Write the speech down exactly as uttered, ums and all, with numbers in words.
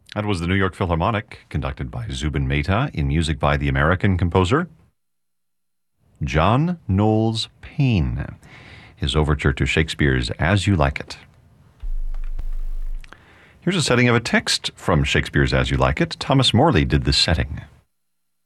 That was the New York Philharmonic, conducted by Zubin Mehta, in music by the American composer John Knowles Paine, his overture to Shakespeare's As You Like It. Here's a setting of a text from Shakespeare's As You Like It. Thomas Morley did the setting.